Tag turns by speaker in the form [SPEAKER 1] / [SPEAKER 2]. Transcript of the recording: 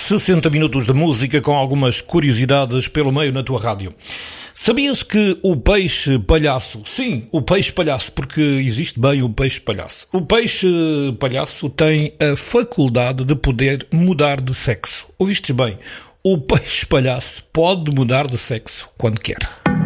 [SPEAKER 1] 60 minutos de música com algumas curiosidades pelo meio na tua rádio. Sabias que o peixe palhaço, sim, o peixe palhaço, porque existe bem o peixe palhaço. O peixe palhaço tem a faculdade de poder mudar de sexo. Ouvistes bem? O peixe palhaço pode mudar de sexo quando quer.